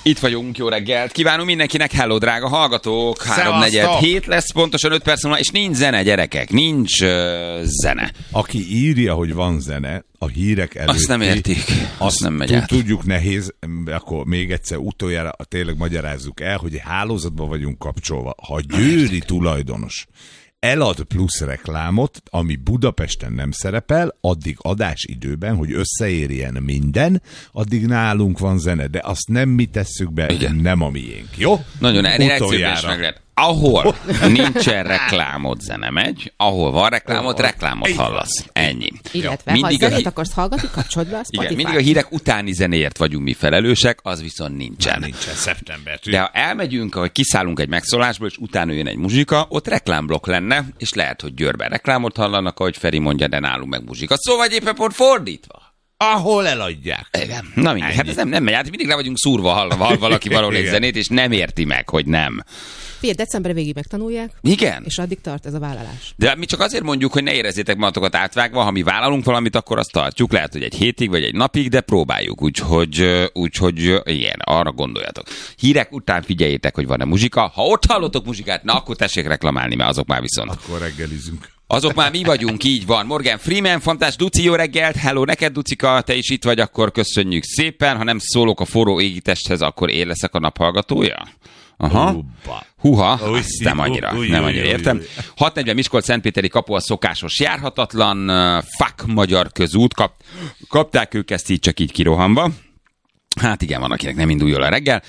Itt vagyunk, jó reggelt. Kívánunk mindenkinek, hello, drága hallgatók. 3:47 lesz, pontosan 5 perc múlva, és nincs zene, gyerekek, nincs zene. Aki írja, hogy van zene, a hírek előtt. Azt nem értik, azt nem megy át. Tudjuk, nehéz, akkor még egyszer utoljára tényleg magyarázzuk el, hogy hálózatban vagyunk kapcsolva. Ha győri tulajdonos elad plusz reklámot, ami Budapesten nem szerepel, addig adásidőben, hogy összeérjen minden, addig nálunk van zene, de azt nem mi tesszük be, igen. Nem a miénk, jó? Nagyon egyszerűen meg lehet. Ahol nincsen reklámot, zene megy, ahol van reklámot hallasz. Ennyi. Illetve, ha zenét akarsz hallgatni, kapcsold be a Spotify. Igen, mindig a hírek utáni zenéért vagyunk mi felelősek, az viszont nincsen. Nincsen szeptembertől. De ha elmegyünk, hogy kiszállunk egy megszólásból, és utána jön egy muzsika, ott reklámblokk lenne, és lehet, hogy Győrben reklámot hallanak, ahogy Feri mondja, de nálunk meg muzsika. Szóval éppen pont fordítva. Ahol eladják. Igen. Na mindegy, hát ez nem megy át, mindig le vagyunk szúrva, hall valaki valahol egy zenét, és nem érti meg, hogy nem. Figyelj, decemberre végig megtanulják. Igen. És addig tart ez a vállalás. De mi csak azért mondjuk, hogy ne érezzétek magatokat átvágva, ha mi vállalunk valamit, akkor azt tartjuk. Lehet, hogy egy hétig vagy egy napig, de próbáljuk. Úgyhogy igen, arra gondoljatok. Hírek után figyeljétek, hogy van-e muzsika. Ha ott hallotok muzsikát, na akkor tessék reklamálni, mert azok már viszont. Akkor reggelizünk. Azok már mi vagyunk, így van. Morgan Freeman, fantás, Duci, jó reggelt, hello neked, Ducika, te is itt vagy, akkor köszönjük szépen. Ha nem szólok a forró égitesthez, akkor én leszek a naphallgatója? Aha. Húha, nem annyira értem. 6:40 Miskolc-Szentpéteri kapu a szokásos járhatatlan, fuck magyar közút, kapták ők ezt így csak így kirohanva. Hát igen, van, akinek nem indul jól a reggel.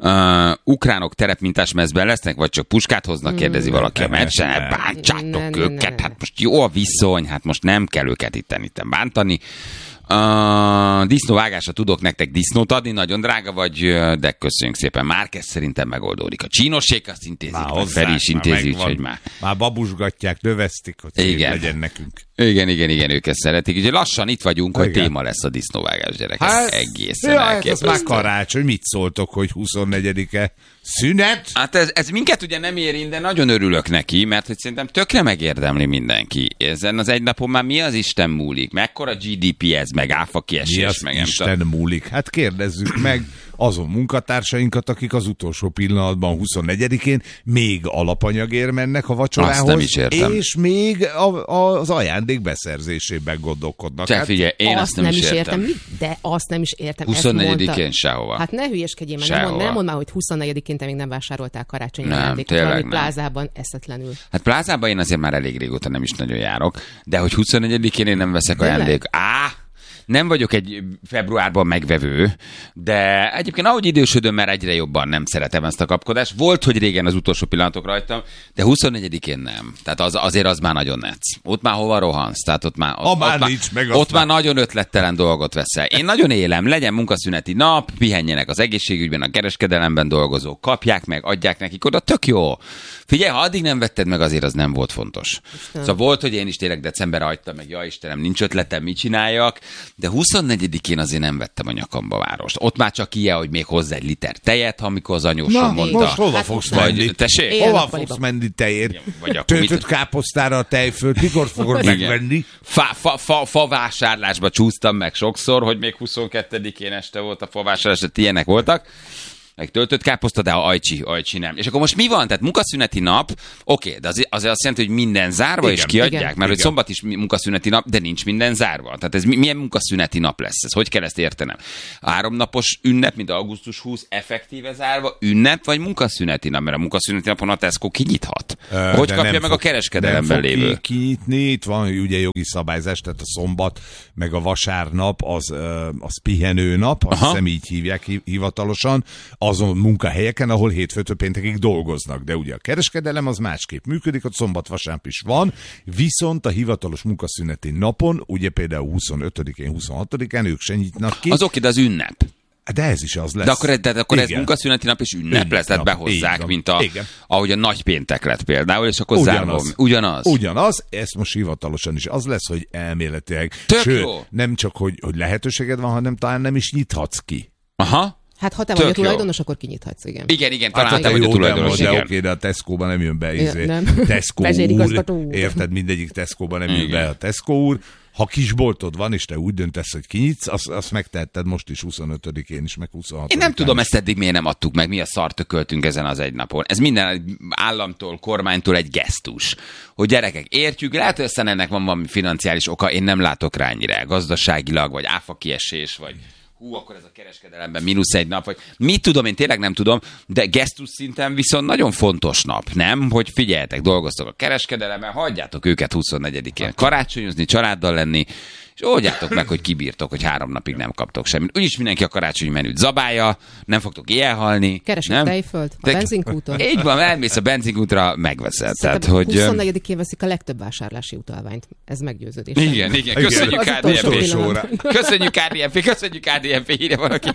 Ukránok terepmintás mezben lesznek, vagy csak puskát hoznak, kérdezi valaki a meccsen. Bántsátok őket, hát most jó a viszony, hát most nem kell őket itten bántani. Disznóvágásra tudok nektek disznót adni, nagyon drága vagy, de köszönjük szépen. Márquez szerintem megoldódik. A csínosség azt intézik, a Feri is intézi, úgyhogy már. Már babusgatják, növesztik, hogy szép legyen nekünk. Igen, ők ezt szeretik. Úgyhogy lassan itt vagyunk, hogy téma lesz a disznóvágás, gyerekek. Hát, egészen elképesztő. Hát ez már karácsony, mit szóltok, hogy 24-e szünet? Hát ez minket ugye nem érint, de nagyon örülök neki, mert hogy szerintem tökre megérdemli mindenki. Ezen az egy napon már mi az Isten múlik? Mekkora GDP ez, meg áfa kiesés? Mi az meg Isten múlik? Hát kérdezzük meg azon munkatársainkat, akik az utolsó pillanatban 24-én még alapanyagért mennek a vacsorához, és még az ajándék beszerzésében gondolkodnak. Csak figyelj, én azt nem is értem. De azt nem is értem. 24-én sehova. Hát ne hülyeskedjél, mert nem mondd már, hogy 24-én te még nem vásároltál karácsonyi ajándékot valami plázában eszetlenül. Hát plázában én azért már elég régóta nem is nagyon járok, de hogy 24-én én nem veszek ajándékot. Nem vagyok egy februárban megvevő, de egyébként ahogy idősödöm, már egyre jobban nem szeretem ezt a kapkodást. Volt, hogy régen az utolsó pillanatok rajtam, de 24-én nem. Tehát azért az már nagyon netsz. Ott már hova rohansz? Tehát ott már nagyon ötlettelen dolgot veszel. Én nagyon élem, legyen munkaszüneti nap, pihenjenek az egészségügyben, a kereskedelemben dolgozók, kapják meg, adják nekik oda, tök jó. Figyelj, ha addig nem vetted meg, azért az nem volt fontos. Szóval volt, hogy én is tényleg decemberre hagytam meg, ja Istenem, nincs ötletem, mit csináljak, de 24-én azért nem vettem a nyakamba várost. Ott már csak ilyen, hogy még hozzá egy liter tejet, amikor az anyósom mondta. Most hova fogsz menni? Tessék? Hova fogsz menni tejért? Töltött káposztára a tejföld, mikor fogod megvenni? Favásárlásba csúsztam meg sokszor, hogy még 22-én este volt a favásárlás, tehát ilyenek voltak. Meg töltött káposzta, de ajcsi nem. És akkor most mi van? Tehát munkaszüneti nap, oké, de azért azt jelenti, hogy minden zárva, igen, és kiadják, igen, mert hogy szombat is munkaszüneti nap, de nincs minden zárva. Tehát ez milyen munkaszüneti nap lesz? Ez hogy kell ezt értenem? 3 napos ünnep, mint augusztus 20, effektíve zárva, ünnep vagy munkaszüneti nap? Mert a munkaszüneti napon a Tesco kinyithat. Hogy kapja meg a kereskedelemben lévő? Nem kinyitni, itt van ugye jogi szabályzás, tehát a szombat, meg a vasárnap, az pihenő nap, azt hiszem így hívják hivatalosan, azon munkahelyeken, ahol hétfőtől péntekig dolgoznak. De ugye a kereskedelem az másképp működik, ott szombat-vasárnap is van, viszont a hivatalos munkaszüneti napon, ugye például 25-én, 26-án ők se nyitnak ki. Az oké, de az ünnep. De ez is az lesz. De akkor ez munkaszüneti nap és ünnep lesz, tehát behozzák, mint ahogy a nagy péntek lett például, és akkor zárva. Ugyanaz, ez most hivatalosan is az lesz, hogy elméletileg. Nem csak, hogy lehetőséged van, hanem talán nem is nyithatsz ki. Aha. Hát ha te vagy a tulajdonos, akkor kinyithatsz, igen. Igen, talán te vagy a tulajdonos, igen. Oké, de a Tesco-ban nem jön be, nem. Tesco úr, érted, mindegyik Tesco-ban nem jön be a Tesco úr, Ha kisboltod van, és te úgy döntesz, hogy kinyitsz, azt megtehetted most is 25-én is, meg 26-án. Én nem tudom, ezt eddig miért nem adtuk meg, mi a szart tököltünk ezen az egy napon. Ez minden államtól, kormánytól egy gesztus. Hogy gyerekek, értjük, lehet, hogy aztán ennek van valami financiális oka, én nem látok rá ennyire. Gazdaságilag, vagy áfakiesés, vagy akkor ez a kereskedelemben -1 nap, vagy mit tudom, én tényleg nem tudom, de gesztus szinten viszont nagyon fontos nap, nem? Hogy figyeljetek, dolgoztok a kereskedelemben, hagyjátok őket 24-én karácsonyozni, családdal lenni, és oldjátok meg, hogy kibírtok, hogy 3 napig nem kaptok semmit. Úgyis mindenki a karácsonyi menüt zabálja, nem fogtok ilyen halni. Keresek Tejföld, a benzinkúton. Így van, elmész a benzinkútra, megveszed. Tehát, hogy 24-én veszik a legtöbb vásárlási utalványt. Ez meggyőződés. Igen. Köszönjük KDNP. Köszönjük KDNP, írja valaki.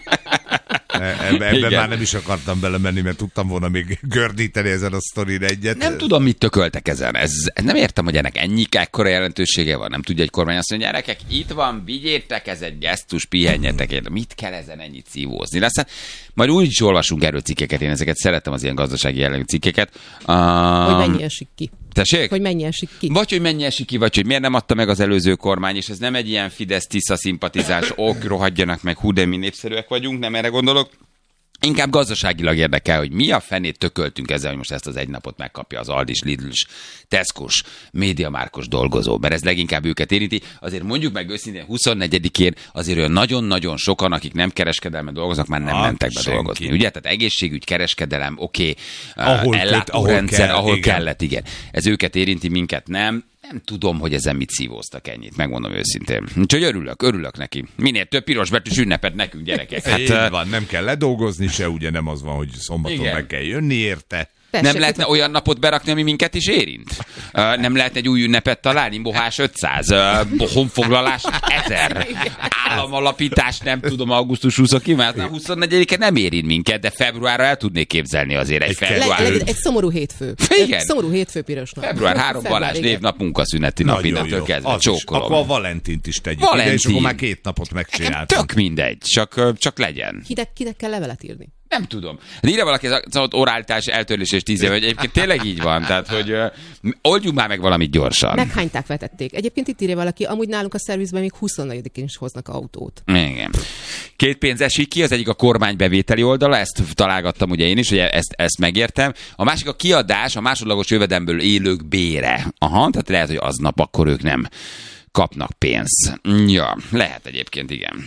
Ebben már nem is akartam belemenni, mert tudtam volna még gördíteni ezen a sztorin egyet. Nem tudom, mit tököltek ezen. Nem értem, hogy ennek ekkora jelentősége van. Nem tudja egy kormány azt mondja, gyerekek, itt van, vigyétek, ez egy gesztus, pihenjetek. Mit kell ezen ennyit szívózni? Aztán majd úgy is olvasunk erről cikkeket, én ezeket szeretem, az ilyen gazdasági jellegű cikkeket. Hogy mennyi esik ki. Tessék? Hogy mennyi esik ki. Vagy hogy mennyi esik ki, vagy hogy miért nem adta meg az előző kormány, és ez nem egy ilyen Fidesz-Tisza szimpatizás, rohadjanak meg, hú, de mi népszerűek vagyunk, nem erre gondolok. Inkább gazdaságilag érdekel, hogy mi a fenét tököltünk ezzel, hogy most ezt az egy napot megkapja az Aldis, Lidl-s, Tesco-s, MediaMarkt-os dolgozó, mert ez leginkább őket érinti. Azért mondjuk meg őszintén 24-én azért olyan nagyon-nagyon sokan, akik nem kereskedelmen dolgoznak, már nem mentek be dolgozni. Ugye? Tehát egészségügy, kereskedelem, ellátórendszer, ahol kellett, igen. Ez őket érinti, minket nem. Nem tudom, hogy ezen mit szívóztak ennyit, megmondom őszintén. Úgyhogy örülök neki. Minél több piros betűs ünnepet nekünk, gyerekek. Hát van, nem kell ledolgozni se, ugye nem az van, hogy szombaton meg kell jönni érte. Tessék, nem lehetne olyan napot berakni, ami minket is érint? Nem lehet egy új ünnepet találni? Bohás 500, honfoglalás 1000, államalapítás, nem tudom, augusztus 20-ig, mert 24-e nem érint minket, de februárra el tudnék képzelni azért egy február. Egy szomorú hétfő. Igen. Szomorú hétfő piros nap. Február 3 Balázs névnap munkaszüneti nap, innentől kezdve csókolom. Akkor a Valentint is tegyük ide, és akkor már 2 napot megcsináltam. Tök mindegy, csak legyen. Kinek kell levelet írni? Nem tudom. Írja valaki, az oráltás, eltörlés és 10 év, hogy egyébként tényleg így van, tehát hogy oldjuk már meg valamit gyorsan. Meghányták, vetették. Egyébként itt írja valaki, amúgy nálunk a szervizben még 24-én is hoznak autót. Igen. 2 pénz esik ki, az egyik a kormány bevételi oldala, ezt találgattam ugye én is, hogy ezt megértem. A másik a kiadás, a másodlagos jövedelemből élők bére. Aha, tehát lehet, hogy aznap akkor ők nem kapnak pénzt. Ja, lehet egyébként, igen.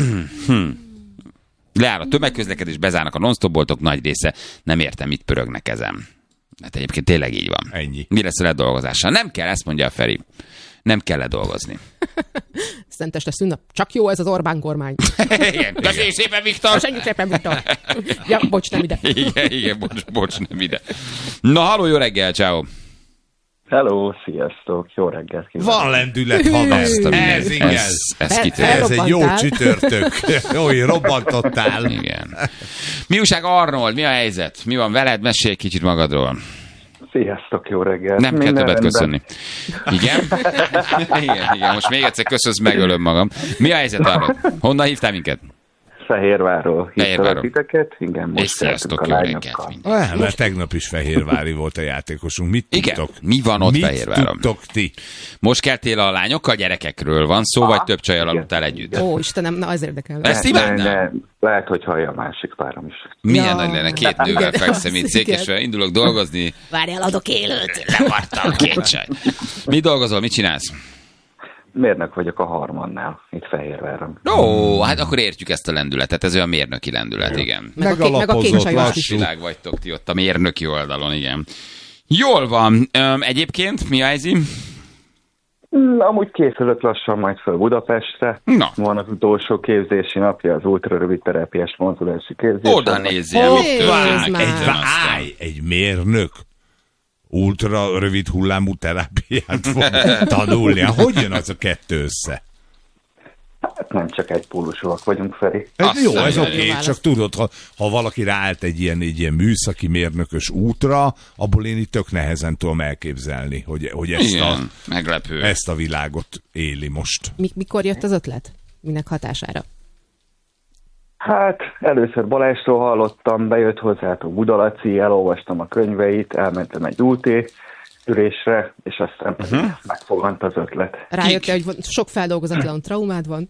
Leáll a tömegközlekedés, bezárnak a non-stop boltok, nagy része. Nem értem, mit pörögnek ezen. Hát egyébként tényleg így van. Ennyi. Mi lesz a ledolgozással? Nem kell, ezt mondja a Feri. Nem kell ledolgozni. Szentes lesz ünnep. Csak jó ez az Orbán kormány. Igen. Köszönjük szépen, Viktor! Köszönjük szépen, Viktor! Ja, bocs, nem ide. Igen, bocs, nem ide. Na, halló, jó reggel, ciao. Hello, sziasztok, jó reggelt kívánok. Van lendület, haver. Ez igen. Ez egy jó csütörtök. Jó, robbantottál. Igen. Mi újság, Arnold? Mi a helyzet? Mi van veled? Mesélj egy kicsit magadról. Sziasztok, jó reggelt. Nem kell többet köszönni. Igen? Igen. Most még egyszer köszönsz, megölöm magam. Mi a helyzet, Arnold? Honnan hívtál minket? Fehérvárról hívtalak titeket. Igen, most sziasztok, jó reggelt. Mert tegnap is fehérvári volt a játékosunk. Mit tudtok? Mi van ott Fehérváron? Mit tudtok ti? Most keltél a lányokkal, gyerekekről van szó, vagy több csajjal aludtál együtt? Ó, Istenem, na ez érdekel. Ezt imádnám? Lehet, hogy hallja a másik párom is. Milyen nagy lenne, 2 nővel fekszem itt Székesfehérváron, indulok dolgozni. Várjál, adok élőt. Levartam 2 csaj. Mi dolgozol, mit csinálsz? Mérnök vagyok a Harmannál, itt Fehérváron. Ó, hát akkor értjük ezt a lendületet, ez olyan mérnöki lendület, igen. Megalapozott, lassú. Világ vagytok ti ott a mérnöki oldalon, igen. Jól van. Egyébként mi a helyzet? Amúgy készülök lassan majd föl Budapestre. Na. Van az utolsó képzési napja, az ultrarövid terápiás mozdulási képzés. Oda nézzél, mit történik. Egy mérnök ultra rövid hullámú terápiát fog tanulni. Hogy jön az a 2 össze? Hát nem csak egy pólusúak vagyunk, Feri. Jó, ez oké, csak tudod, ha valaki ráállt egy ilyen műszaki mérnökös útra, abból én itt tök nehezen tudom elképzelni, hogy ezt a világot éli most. Mikor jött az ötlet? Minek hatására? Hát először Balázsról hallottam, bejött hozzátok Budalaci, elolvastam a könyveit, elmentem egy úté, ülésre, és aztán megfogant az ötlet. Rájöttél, hogy sok feldolgozatlan traumád van?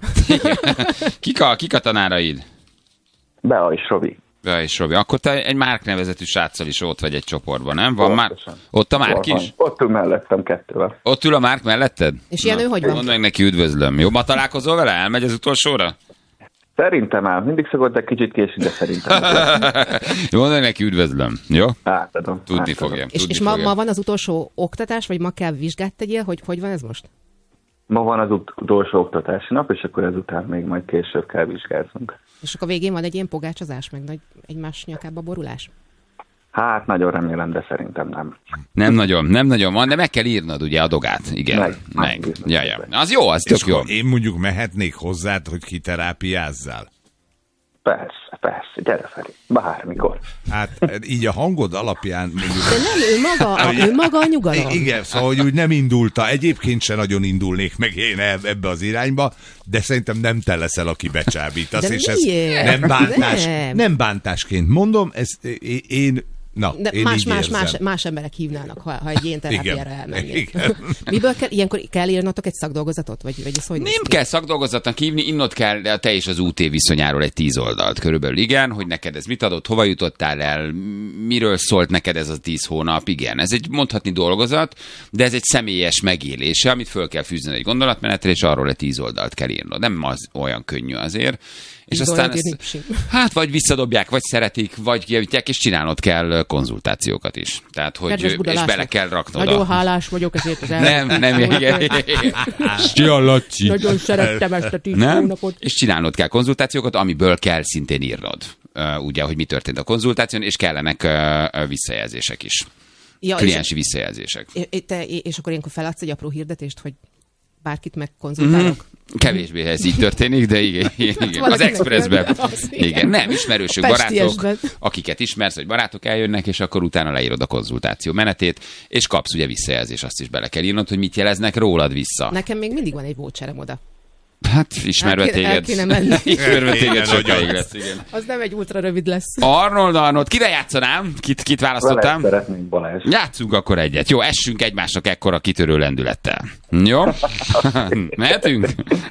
Kik a tanáraid? Bea és Robi. Bea és Robi. Akkor te egy Márk nevezetű sráccal is ott vagy egy csoportban, nem? Van már ott a Márk is? Ott ül mellettem kettővel. Ott ül a Márk melletted? És ilyen ő hogy van? Mondd meg neki, üdvözlöm. Jó, ma találkozol vele? Elmegy az utolsóra? Szerintem áll. Mindig szokott, de kicsit késik, de szerintem. Mondd meg neki, üdvözlöm. Jó? Átadom. Tudni fogja. És ma van az utolsó oktatás, vagy ma kell vizsgát tegyél? Hogy van ez most? Ma van az utolsó oktatási nap, és akkor ezután még majd később kell vizsgázzunk. És akkor a végén van egy ilyen pogácsozás, meg nagy egymás nyakába borulás? Hát nagyon remélem, de szerintem nem. Nem nagyon van, de meg kell írnod ugye a dogát. Igen. Meg. Ja. Az jó, az tök jó. Én mondjuk mehetnék hozzád, hogy kiterápiázzál? Persze, gyere Feri, bármikor. Hát így a hangod alapján mondjuk... De nem, ő maga a nyugalom. Igen, szóval hogy úgy nem indulta, egyébként se nagyon indulnék meg én ebbe az irányba, de szerintem nem te leszel, aki becsábítasz, és ez nem bántásként mondom, én más emberek hívnának, ha egy ilyen terápiára elmennék. Miből kell, ilyenkor kell írnatok egy szakdolgozatot? Vagy ez hogy nem kell szakdolgozatnak hívni, innod kell te és az UT viszonyáról egy 10 oldalt körülbelül. Igen, hogy neked ez mit adott, hova jutottál el, miről szólt neked ez a 10 hónap. Igen, ez egy mondhatni dolgozat, de ez egy személyes megélése, amit föl kell fűzni egy gondolatmenetre, és arról egy 10 oldalt kell írnod. Nem az olyan könnyű azért. És aztán ezt, vagy visszadobják, vagy szeretik, vagy javítják, és csinálnod kell konzultációkat is. Tehát, hogy és bele kell raknod. Nagyon hálás vagyok ezért az Nem, igen. Nagyon szerettem ezt a 10 hónapot. És csinálnod kell konzultációkat, amiből kell szintén írnod. Ugye, hogy mi történt a konzultáción, és kellenek visszajelzések is. Ja, kliensi visszajelzések. És akkor ilyenkor feladsz egy apró hirdetést, hogy bárkit megkonzultálok. Kevésbé ez így történik, de igen. Az Expressben. Igen, nem, ismerősök, barátok, akiket ismersz, vagy barátok eljönnek, és akkor utána leírod a konzultáció menetét, és kapsz ugye visszajelzés, azt is bele kell írnod, hogy mit jeleznek rólad vissza. Nekem még mindig van egy voucherem oda. Hát, ismerve téged sokáig lesz, igen. Az nem egy ultra rövid lesz. Arnold, kire játszanám? Kit választottam? Szeretnénk, Balázs. Játszunk akkor egyet. Jó, essünk egymásnak ekkora kitörő lendülettel. Jó? Mehetünk?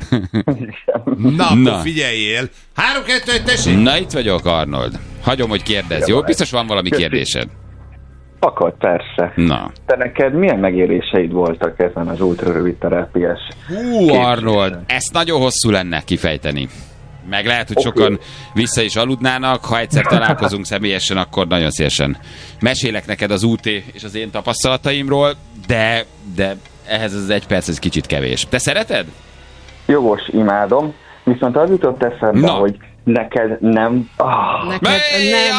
Na, figyeljél. 3-2-1, tessék! Na, itt vagyok, Arnold. Hagyom, hogy kérdezz, jó? Biztos van valami kérdésed. Akad, persze. Na. Te neked milyen megéléseid voltak ezen az ultrarövid terápiás? Arnold, ezt nagyon hosszú lenne kifejteni. Meg lehet, hogy sokan vissza is aludnának, ha egyszer találkozunk személyesen, akkor nagyon szívesen mesélek neked az UT és az én tapasztalataimról, de ehhez az 1 perc ez kicsit kevés. Te szereted? Jogos, imádom, viszont az jutott eszembe, hogy neked nem... Neked nem...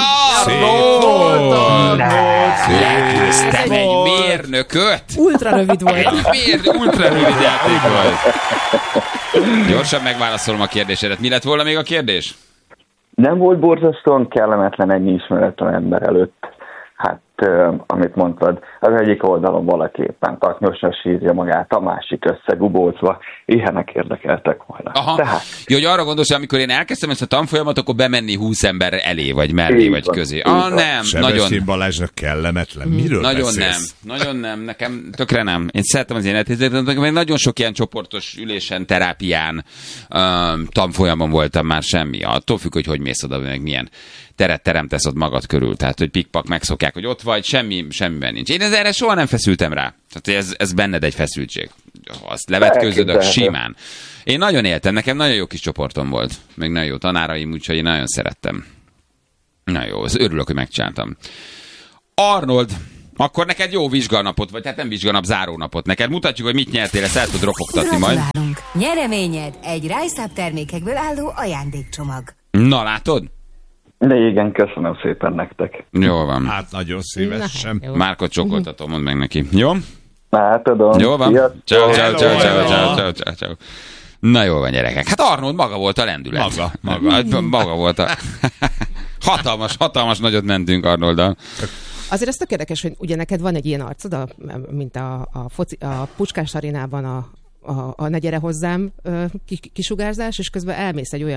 Szép! Egy mérnököt? Ultra rövid volt. Ultra rövid játék volt. Gyorsan megválaszolom a kérdésedet. Mi lett volna még a kérdés? Nem volt borzasztóan kellemetlen egy ismeretlen ember előtt? Hát, amit mondtad, az egyik oldalon valaki éppen taknyosra sírja magát, a másik összegubolcva, ilyenek érdekeltek volna. Tehát... Jó, hogy arra gondolsz, hogy amikor én elkezdtem ezt a tanfolyamat, akkor bemenni 20 ember elé, vagy mellé, vagy közé. Nem, Sebestyén Balázsnak kellemetlen. Miről beszélsz? Nagyon nem, nekem tökre nem. Én szeretem az életet, nekem nagyon sok ilyen csoportos ülésen, terápián, tanfolyamon voltam már semmi. Attól függ, hogy mész oda, meg milyen teret teremtesz ott magad körül. Tehát, hogy pikpak megszokják, hogy ott vagy, semmiben nincs. Én erre soha nem feszültem rá. Tehát ez benned egy feszültség. Azt levetkőződök simán. Én nagyon éltem, nekem nagyon jó kis csoportom volt. Még nagyon jó tanáraim, úgyhogy én nagyon szerettem. Na jó, örülök, hogy megcsináltam. Arnold, akkor neked jó vizsganapot, vagy hát nem vizsganap, zárónapot. Neked mutatjuk, hogy mit nyertél, ezt el tud ropogtatni majd. Nyereményed egy Rise Up termékekből álló ajándékcsomag. Na, látod? De igen, köszönöm szépen nektek. Jól van. Hát nagyon szívesen. Márkot csokoltatom, mondd meg neki. Jó? Átadom. Jól van. Ciao. Na jól van, gyerekek. Hát Arnold maga volt a lendület. Maga volt a... hatalmas nagyot mentünk Arnolddal. Azért ez tök érdekes, hogy ugye neked van egy ilyen arcod, mint a Puskás arénában a ne gyere hozzám kisugárzás, és közben elmész egy olyan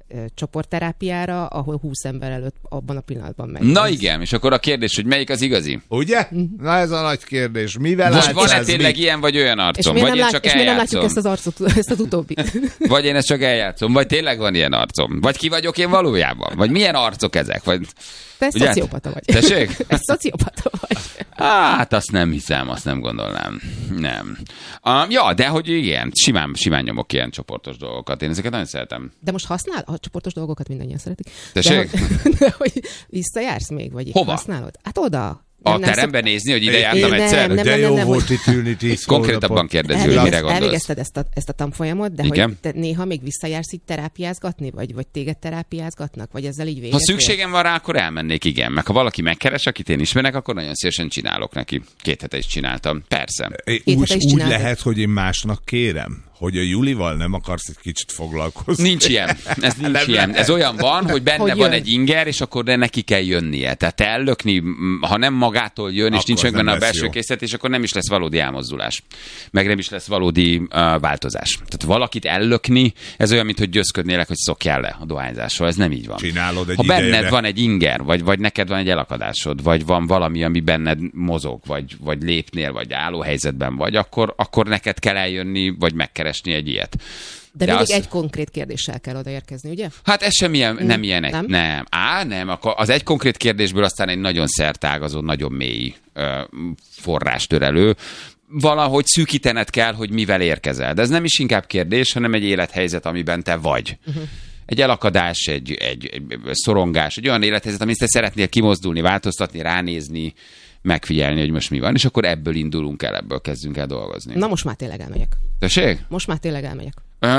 csoportterápiára, ahol 20 ember előtt abban a pillanatban megy. Na igen, és akkor a kérdés, hogy melyik az igazi? Ugye? Na ez a nagy kérdés. Mivel most van-e tényleg ilyen vagy olyan arcom? Vagy én csak eljátszom? És miért nem látjuk ezt az arcot, ezt az utóbbit? Vagy én ezt csak eljátszom? Vagy tényleg van ilyen arcom? Vagy ki vagyok én valójában? Vagy milyen arcok ezek? Vagy... Te egy szociopata vagy. Tessék? Egy szociopata vagy. Hát azt nem hiszem, azt nem gondolnám. Nem. Ja, de hogy igen, simán nyomok ilyen csoportos dolgokat. Én ezeket nagyon szeretem. De most használ? A csoportos dolgokat mindannyian szeretik. Tessék? De hogy visszajársz még? Vagy hova? Használod? Hát oda. A teremben nézni, hogy ide jártam egyszer? De jó volt itt ülni 10 Konkrétabban kérdező, hogy mire gondolsz. Elvégezted ezt a tanfolyamot, de igen? Hogy te néha még visszajársz így terápiázgatni? Vagy téged terápiázgatnak? Vagy ezzel így végezzél? Ha szükségem van rá, akkor elmennék, igen. Meg ha valaki megkeres, akit én ismerek, akkor nagyon szívesen csinálok neki. 2 hete is csináltam. Persze. Úgy lehet, hogy én másnak kérem, hogy a Julival nem akarsz egy kicsit foglalkozni. Nincs ilyen. Ez nincs ilyen. Ez olyan van, hogy benne van egy inger, és akkor neki kell jönnie. Tehát te ellökni, ha nem magától jön, és akkor nincs meg benne a lesz belső jó. készletés, akkor nem is lesz valódi elmozdulás. Meg nem is lesz valódi változás. Tehát valakit ellökni, ez olyan, mint hogy győzködnélek, hogy szokjál le a dohányzásról. Ez nem így van. Csinálod egy ha benned idejére. van egy inger, vagy neked van egy elakadásod, vagy van valami, ami benned mozog, vagy lépnél, vagy álló helyzetben vagy, akkor neked kell eljönni, vagy megkeresni egy ilyet. De mindig egy konkrét kérdéssel kell odaérkezni, ugye? Hát ez sem ilyen, nem ilyen egy. Nem? Nem. Akkor az egy konkrét kérdésből aztán egy nagyon szertágazó, nagyon mély forrástörelő. Valahogy szűkítened kell, hogy mivel érkezel. De ez nem is inkább kérdés, hanem egy élethelyzet, amiben te vagy. Egy elakadás, egy szorongás, egy olyan élethelyzet, amit te szeretnél kimozdulni, változtatni, ránézni, megfigyelni, hogy most mi van, és akkor ebből indulunk el, ebből kezdünk el dolgozni. Na most már tényleg elmegyek. Tessék? Most már tényleg elmegyek.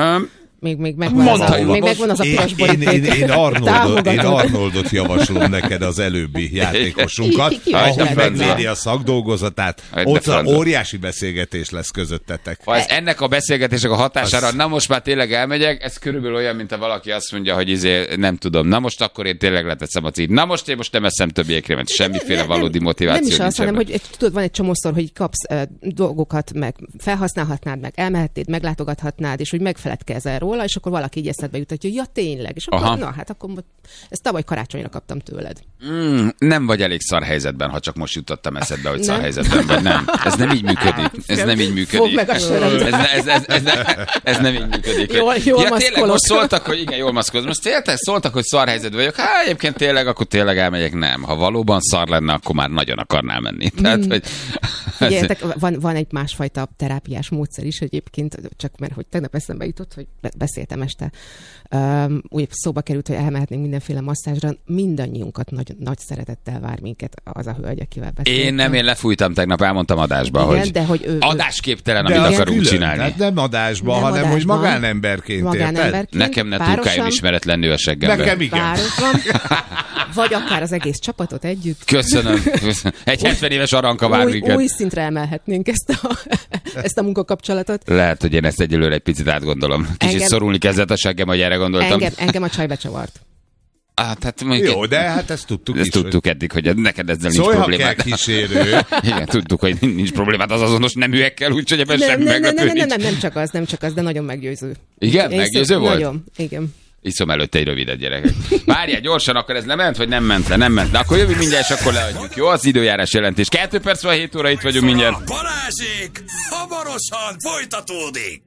Még megvan az a piros boríték. Én Arnoldot javaslom neked, az előbbi játékosunkat, ahol megvédi a szakdolgozatát. Ott óriási beszélgetés lesz közöttetek. Ha ez ennek a beszélgetések a hatására, na most már tényleg elmegyek, ez körülbelül olyan, mint ha valaki azt mondja, hogy nem tudom, na most akkor én tényleg leteszem a címet. Na most én nem eszem több jégkrémet, semmiféle valódi motiváció. Nem is azt, hanem hogy tudod, van egy csomószor, hogy kapsz dolgokat, meg felhasználhatnád, meg elmehetnéd, meglátogathatnád, és hogy megfeledkezel róla, és akkor valaki így eszedbe jutatja, hogy ja tényleg, és akkor akkor ezt tavaly karácsonyra kaptam tőled. Nem vagy elég szar helyzetben, ha csak most jutottam eszedbe, hogy szar helyzetben vagy. Nem. Ez nem így működik. Ez nem így működik. Fogd meg a söröm. Ez nem így működik. Jól tényleg most szóltak, hogy igen, jól maszkolod. Most tényleg szóltak, hogy szar helyzetben vagyok. Hát egyébként tényleg, akkor tényleg elmegyek. Nem. Ha valóban szar lenne, akkor már nagyon akarnál menni. Tehát, hogy... Figyeljetek, van egy másfajta terápiás módszer is egyébként, csak mert hogy tegnap eszembe jutott, hogy beszéltem este. Úgy szóba került, hogy elmehetnénk mindenféle masszázsra. Mindannyiunkat nagy szeretettel vár minket az a hölgy, akivel beszéltem. Én lefújtam tegnap, elmondtam adásba, igen, hogy de hogy adásképtelen, amit akarunk csinálni. Hát nem adásban, hanem hogy magánemberként, érted? Nekem ne túlkáljon ismeretlen nő a seggembe. Nekem igen. Vagy akár az egész csapatot együtt. Köszönöm. Egy 70 éves aranka vár minket. Új szintre emelhetnénk ezt a munkakapcsolatot. Lehet, hogy én ezt egyelőre egy picit átgondolom. Kicsit szorulni kezdett a seggem, hogy erre gondoltam. Engem a csaj becsavart. Jó, de hát ezt tudtuk is. Ezt tudtuk eddig, hogy neked ezzel nincs problémád. Kell kísérő. Igen, tudtuk, hogy nincs problémád az azonos neműekkel, úgyhogy ebben semmi meglepő nincs. Nem csak az, de nagyon meggyőző. Igen? Meggyőző volt? Nagyon, igen. Iszom előtte egy rövidet, gyerekek. Várjál, gyorsan, akkor ez lement, vagy nem ment le? Nem ment le. Akkor jövünk mindjárt, és akkor leadjuk. Jó, az időjárás jelentés. 2 perc van, 7 óra, itt vagyunk mindjárt. Balázsék, hamarosan folytatódik.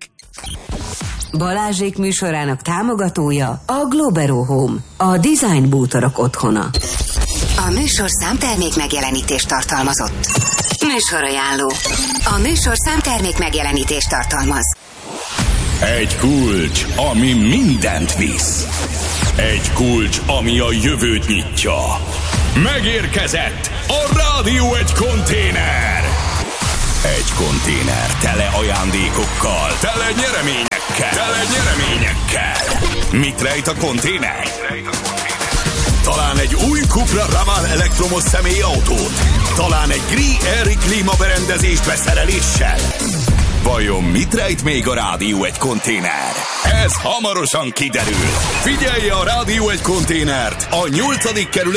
Balázsék műsorának támogatója a Globero Home, a design bútorok otthona. A műsorszám termék megjelenítést tartalmazott. Műsorajánló. A műsorszám termék megjelenítést tartalmaz. Egy kulcs, ami mindent visz. Egy kulcs, ami a jövőt nyitja. Megérkezett a Rádió Egy konténer. Egy konténer tele ajándékokkal, tele nyereményekkel. Mit rejt a konténer? Talán egy új Cupra Raval elektromos személyautót. Talán egy Gree-Air klímaberendezést beszereléssel. Vajon mit rejt még a Rádió Egy konténer? Ez hamarosan kiderül. Figyelje a Rádió Egy konténert a 8. kerület